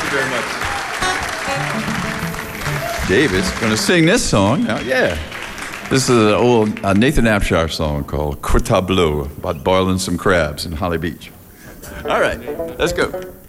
you very much. David's going to sing this song. Now, yeah. This is an old Nathan Abshire song called Coeur Tableau, about boiling some crabs in Holly Beach. All right, let's go.